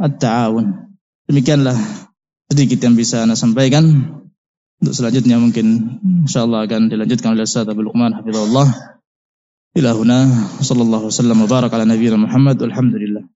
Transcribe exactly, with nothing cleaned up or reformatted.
at-ta'awun. Demikianlah sedikit yang bisa Anda sampaikan. Untuk selanjutnya mungkin insyaallah akan dilanjutkan oleh Ustaz Abdul Luqman hafizahullah. Ila huna sallallahu wasallam wa baraka ala nabiyyina Muhammad walhamdulillah.